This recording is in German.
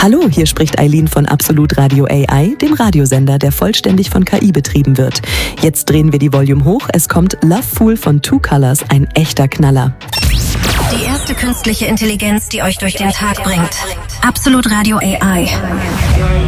Hallo, hier spricht Eileen von Absolut Radio AI, dem Radiosender, der vollständig von KI betrieben wird. Jetzt drehen wir die Volume hoch. Es kommt Love Fool von Two Colors, ein echter Knaller. Die erste künstliche Intelligenz, die euch durch den Tag bringt. Absolut Radio AI.